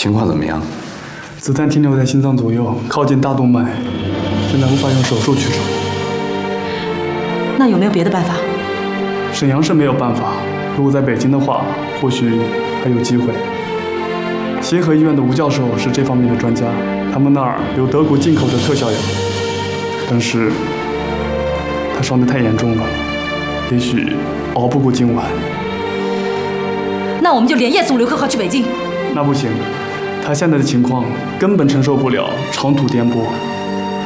情况怎么样？ 子弹停留在心脏左右，靠近大动脉，现在无法用手术取手。 那有没有别的办法？ 沈阳是没有办法，如果在北京的话，或许还有机会。协和医院的吴教授是这方面的专家，他们那儿有德国进口的特效药，但是他伤得太严重了，也许熬不过今晚。 那我们就连夜送刘克浩去北京。 那不行，他现在的情况根本承受不了长途颠簸。